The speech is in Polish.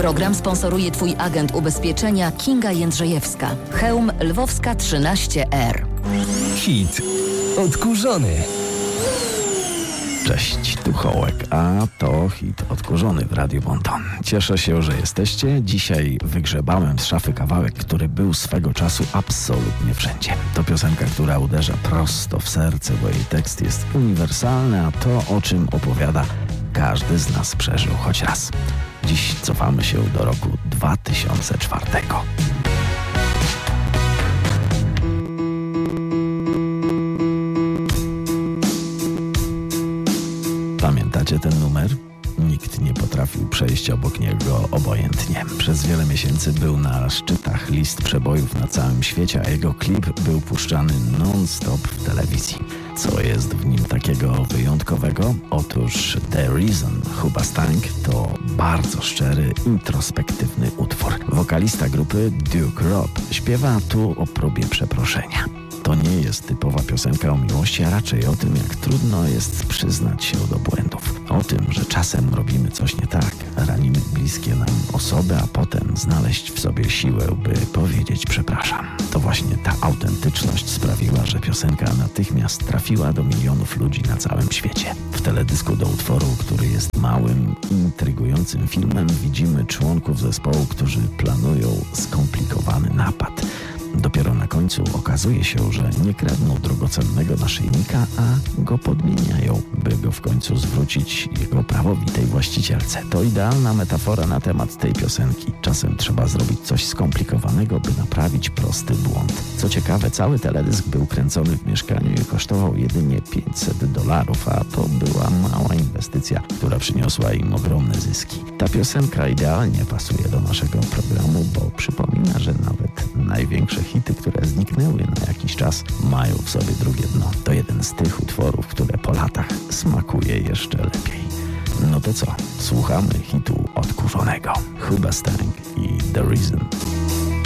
Program sponsoruje Twój agent ubezpieczenia Kinga Jędrzejewska. Chełm Lwowska 13R. Hit odkurzony. Cześć, tu Hołek, a to hit odkurzony w Radiu Bonton. Cieszę się, że jesteście. Dzisiaj wygrzebałem z szafy kawałek, który był swego czasu absolutnie wszędzie. To piosenka, która uderza prosto w serce, bo jej tekst jest uniwersalny, a to, o czym opowiada, każdy z nas przeżył choć raz. Dziś cofamy się do roku 2004. Pamiętacie ten numer? Nikt nie potrafił przejść obok niego obojętnie. Przez wiele miesięcy był na szczytach list przebojów na całym świecie, a jego klip był puszczany non-stop w telewizji. Co jest w nim takiego wyjątkowego? Otóż The Reason Hoobastank to bardzo szczery, introspektywny utwór. Wokalista grupy Duke Robb śpiewa tu o próbie przeproszenia. To nie jest typowa piosenka o miłości, a raczej o tym, jak trudno jest przyznać się do błędów. O tym, że czasem robimy coś nie tak, ranimy bliskie nam osoby, a potem znaleźć w sobie siłę, by powiedzieć przepraszam. To właśnie ta autentyczność sprawiła, że piosenka natychmiast trafiła do milionów ludzi na całym świecie. W teledysku do utworu, który jest małym, intrygującym filmem, widzimy członków zespołu, którzy planują skomplikowany napad. Dopiero na końcu okazuje się, że nie kradną drogocennego naszyjnika, a go podmieniają, by go w końcu zwrócić jego prawowitej właścicielce. To idealna metafora na temat tej piosenki. Czasem trzeba zrobić coś skomplikowanego, by naprawić prosty błąd. Co ciekawe, cały teledysk był kręcony w mieszkaniu i kosztował jedynie $500, a to była mała inwestycja, która przyniosła im ogromne zyski. Ta piosenka idealnie pasuje do naszego programu, bo przypomina, że nawet największe hity, które zniknęły na jakiś czas, mają w sobie drugie dno. To jeden z tych utworów, które po latach smakuje jeszcze lepiej. No to co? Słuchamy hitu odkurzonego. Hoobastank i The Reason.